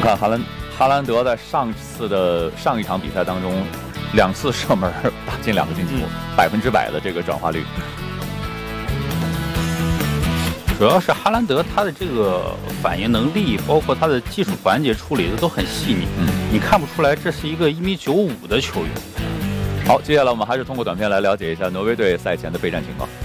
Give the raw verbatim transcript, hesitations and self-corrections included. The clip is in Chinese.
看哈兰哈兰德在上次的上一场比赛当中，两次射门打进两个进球，百分之百的这个转化率。 主要是哈兰德他的这个反应能力，包括他的技术环节处理的都很细腻，嗯，你看不出来这是一个一米九五的球员。 好，接下来我们还是通过短片来了解一下挪威队赛前的备战情况。